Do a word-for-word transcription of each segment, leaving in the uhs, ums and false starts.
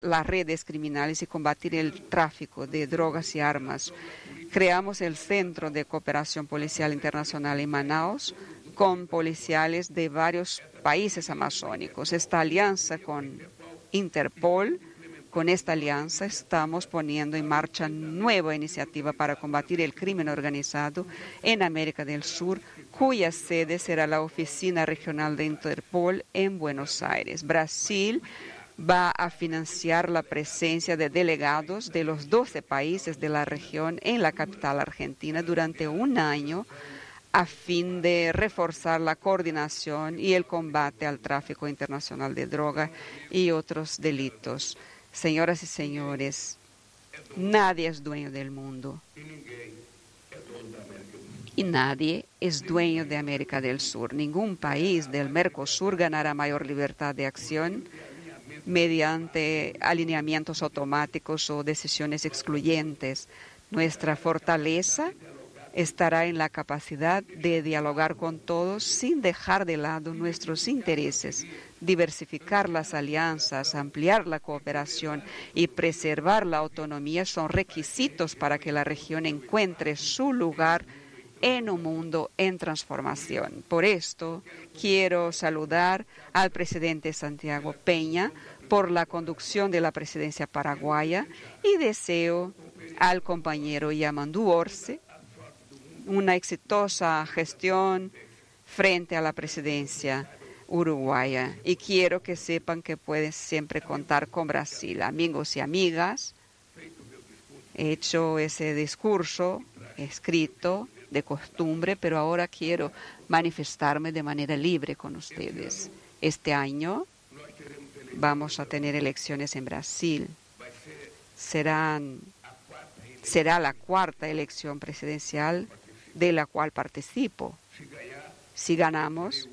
las redes criminales y combatir el tráfico de drogas y armas. Creamos el Centro de Cooperación Policial Internacional en Manaus con policiales de varios países amazónicos. Esta alianza con Interpol, con esta alianza estamos poniendo en marcha nueva iniciativa para combatir el crimen organizado en América del Sur, cuya sede será la Oficina Regional de Interpol en Buenos Aires. Brasil va a financiar la presencia de delegados de los doce países de la región en la capital argentina durante un año a fin de reforzar la coordinación y el combate al tráfico internacional de droga y otros delitos. Señoras y señores, nadie es dueño del mundo y nadie es dueño de América del Sur. Ningún país del Mercosur ganará mayor libertad de acción mediante alineamientos automáticos o decisiones excluyentes. Nuestra fortaleza estará en la capacidad de dialogar con todos sin dejar de lado nuestros intereses, diversificar las alianzas, ampliar la cooperación y preservar la autonomía son requisitos para que la región encuentre su lugar en un mundo en transformación. Por esto, quiero saludar al presidente Santiago Peña por la conducción de la presidencia paraguaya y deseo al compañero Yamandu Orce una exitosa gestión frente a la presidencia uruguaya. Y quiero que sepan que pueden siempre contar con Brasil. Amigos y amigas, he hecho ese discurso escrito de costumbre, pero ahora quiero manifestarme de manera libre con ustedes. Este año vamos a tener elecciones en Brasil. Serán, será la cuarta elección presidencial de la cual participo. Si ganamos,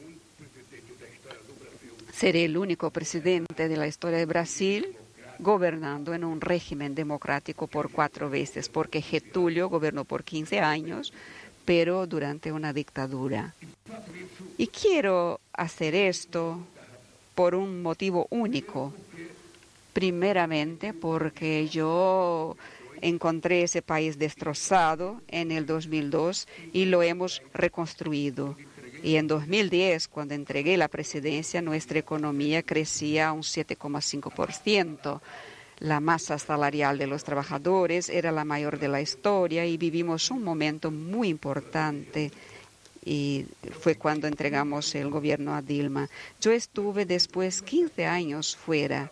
seré el único presidente de la historia de Brasil gobernando en un régimen democrático por cuatro veces, porque Getúlio gobernó por quince años, pero durante una dictadura. Y quiero hacer esto por un motivo único. Primeramente, porque yo encontré ese país destrozado en el dos mil dos y lo hemos reconstruido. Y en dos mil diez, cuando entregué la presidencia, nuestra economía crecía a un siete coma cinco por ciento. La masa salarial de los trabajadores era la mayor de la historia y vivimos un momento muy importante. Y fue cuando entregamos el gobierno a Dilma. Yo estuve después quince años fuera.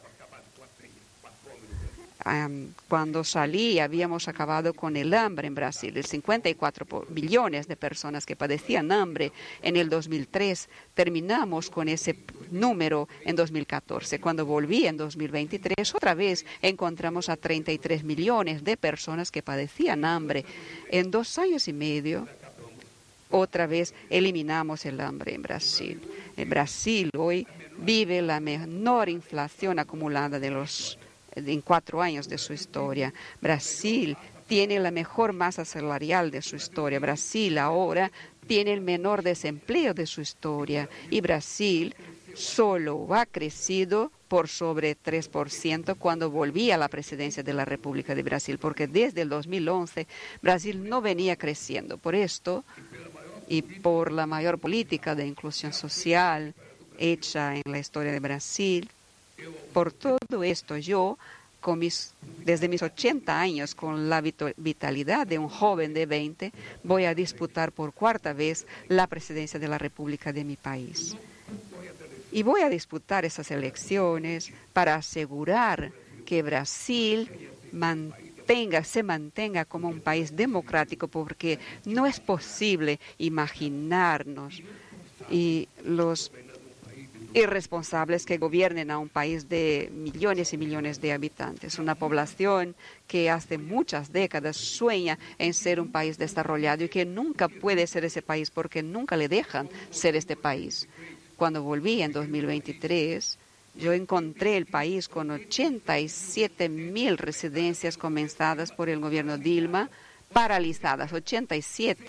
Um, cuando salí, habíamos acabado con el hambre en Brasil. El cincuenta y cuatro millones de personas que padecían hambre en el dos mil tres. Terminamos con ese número en dos mil catorce. Cuando volví en dos mil veintitrés, otra vez encontramos a treinta y tres millones de personas que padecían hambre. En dos años y medio, otra vez eliminamos el hambre en Brasil. En Brasil hoy vive la menor inflación acumulada de los en cuatro años de su historia. Brasil tiene la mejor masa salarial de su historia. Brasil ahora tiene el menor desempleo de su historia. Y Brasil solo ha crecido por sobre tres por ciento cuando volví a la presidencia de la República de Brasil, porque desde el dos mil once Brasil no venía creciendo. Por esto y por la mayor política de inclusión social hecha en la historia de Brasil, por todo esto, yo, con mis, desde mis ochenta años, con la vitalidad de un joven de veinte, voy a disputar por cuarta vez la presidencia de la República de mi país. Y voy a disputar esas elecciones para asegurar que Brasil mantenga, se mantenga como un país democrático, porque no es posible imaginarnos y los irresponsables que gobiernen a un país de millones y millones de habitantes, una población que hace muchas décadas sueña en ser un país desarrollado y que nunca puede ser ese país porque nunca le dejan ser este país. Cuando volví en dos mil veintitrés, yo encontré el país con ochenta y siete mil residencias comenzadas por el gobierno Dilma, paralizadas, ochenta y siete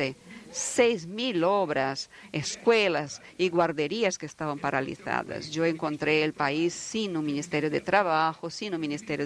seis mil obras, escuelas y guarderías que estaban paralizadas. Yo encontré el país sin un Ministerio de Trabajo, sin un Ministerio